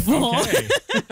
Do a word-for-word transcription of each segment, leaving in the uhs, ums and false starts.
awful. Okay.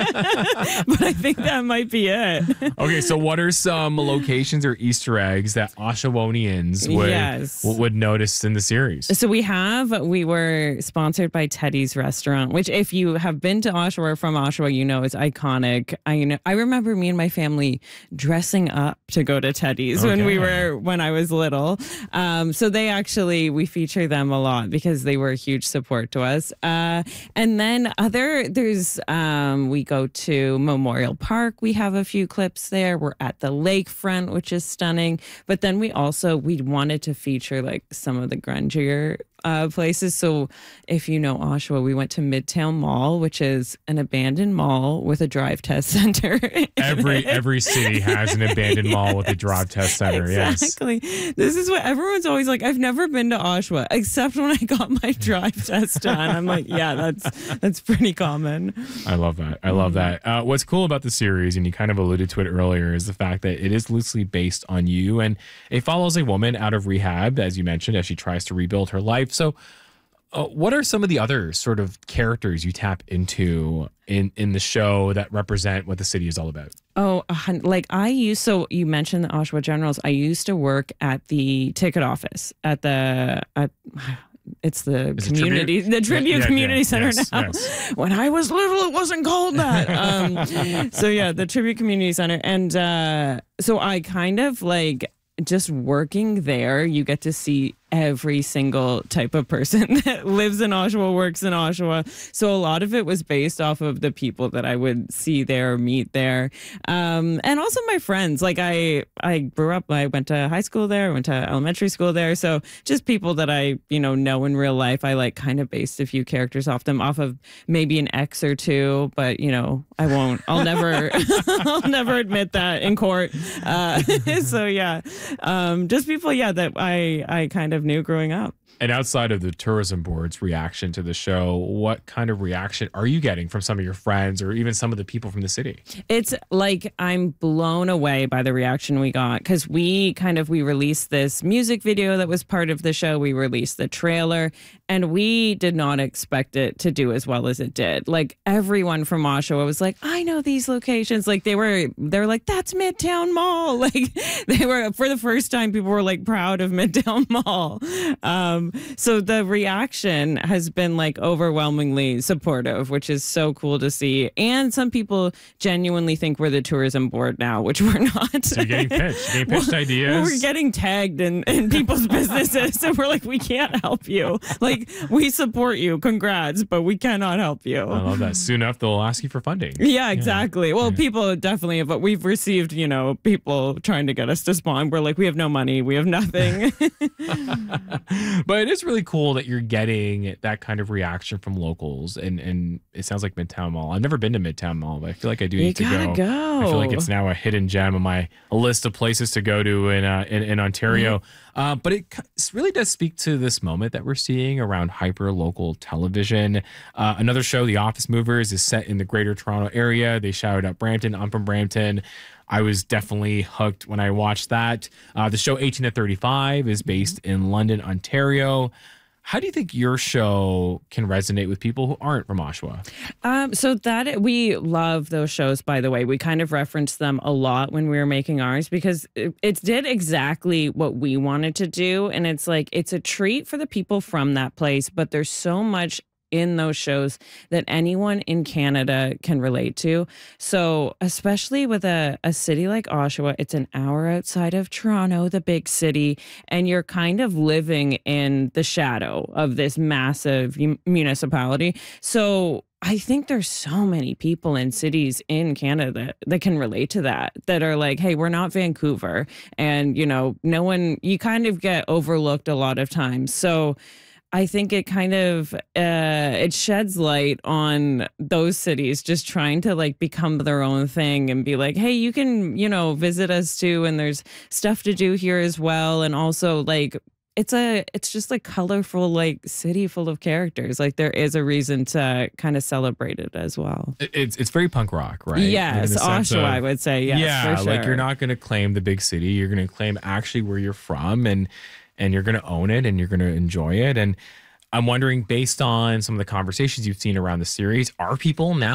But I think that might be it. Okay, so what are some locations or Easter eggs that Oshawonians would Yes. would notice in the series? So we have, we were sponsored by Teddy's Restaurant, which if you have been to Oshawa or from Oshawa, you know is iconic. I you know I remember me and my family dressing up to go to Teddy's when we Okay. were when I was little. Um, so they actually, we feature them a lot because they were a huge support to us. Uh, and then other, there's, um, we go to Memorial Park. We have a few clips there. We're at the lakefront, which is stunning. But then we also, we wanted to feature like some of the grungier uh, places. So if you know Oshawa, we went to Midtown Mall, which is an abandoned mall with a drive test center. Every every city has an abandoned mall with a drive test center. Exactly. This is what everyone's always like. I've never been to Oshawa except when I got my drive test done. I'm like, yeah, that's that's pretty common. Yes, I love that. I love that. Uh, what's cool about the series, and you kind of alluded to it earlier, is the fact that it is loosely based on you, and it follows a woman out of rehab, as you mentioned, as she tries to rebuild her life. So, uh, what are some of the other sort of characters you tap into in in the show that represent what the city is all about? Oh, a hun- like I used, so you mentioned the Oshawa Generals. I used to work at the ticket office at the, at, it's the Is it community, Tribute? the Tribute Yeah, yeah, Community yeah. Center Yes, now. yes. When I was little, it wasn't called that. Um, so yeah, the Tribute Community Center. And uh, so I kind of like, just working there, you get to see every single type of person that lives in Oshawa, works in Oshawa. So a lot of it was based off of the people that I would see there, meet there. Um, and also my friends. Like I, I grew up, I went to high school there, I went to elementary school there. So just people that I, you know, know in real life. I like kind of based a few characters off them, off of maybe an ex or two, but you know, I won't, I'll never, I'll never admit that in court. Uh, so yeah, um, just people, yeah, that I, I kind of knew growing up. And outside of the tourism board's reaction to the show, what kind of reaction are you getting from some of your friends or even some of the people from the city? It's like I'm blown away by the reaction we got because we kind of we released this music video that was part of the show. We released the trailer and we did not expect it to do as well as it did. Like everyone from Oshawa was like, I know these locations. Like they were they were like, that's Midtown Mall. Like they were, for the first time, people were like proud of Midtown Mall. Um, so the reaction has been like overwhelmingly supportive, which is so cool to see. And some people genuinely think we're the tourism board now, which we're not. So you're getting pitched. You're getting pitched Well, ideas. we're getting tagged in, in people's businesses. So we're like, we can't help you. Like, we support you. Congrats, but we cannot help you. I love that. Soon enough, they'll ask you for funding. Yeah, exactly. Well, Yeah. people definitely, but we've received, you know, people trying to get us to spawn. We're like, we have no money. We have nothing. But it is really cool that you're getting that kind of reaction from locals. And, and it sounds like Midtown Mall. I've never been to Midtown Mall, but I feel like I do You need to gotta go. go. I feel like it's now a hidden gem on my list of places to go to in uh, in, in Ontario. Mm-hmm. Uh, but it c- really does speak to this moment that we're seeing around hyper local television. Uh, another show, The Office Movers, is set in the Greater Toronto area. They shouted out Brampton. I'm from Brampton. I was definitely hooked when I watched that. Uh, the show eighteen to thirty-five is based in London, Ontario. How do you think your show can resonate with people who aren't from Oshawa? Um, so that we love those shows, by the way. We kind of referenced them a lot when we were making ours because it, it did exactly what we wanted to do. And it's like, it's a treat for the people from that place, but there's so much in those shows that anyone in Canada can relate to. So especially with a, a city like Oshawa, it's an hour outside of Toronto, the big city, and you're kind of living in the shadow of this massive municipality. So I think there's so many people in cities in Canada that can relate to that, that are like, hey, we're not Vancouver. And, you know, no one, you kind of get overlooked a lot of times. So I think it kind of, uh, it sheds light on those cities just trying to like become their own thing and be like, hey, you can, you know, visit us too. And there's stuff to do here as well. And also like, it's a, it's just a colorful like city full of characters. Like there is a reason to kind of celebrate it as well. It's it's very punk rock, right? Yes, In the sense Oshawa, of- I would say. Yes, yeah, for sure. like you're not going to claim the big city. You're going to claim actually where you're from, and and you're going to own it, and you're going to enjoy it. And I'm wondering, based on some of the conversations you've seen around the series, are people now